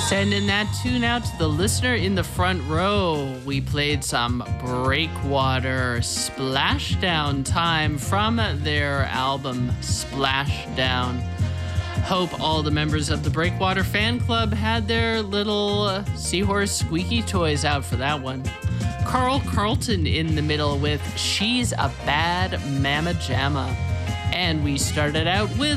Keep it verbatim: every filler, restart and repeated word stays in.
Sending that tune out to the listener in the front row. We played some Breakwater Splashdown Time from their album Splashdown. Hope all the members of the Breakwater fan club had their little seahorse squeaky toys out for that one. Carl Carlton in the middle with She's a Bad Mamma Jamma. And we started out with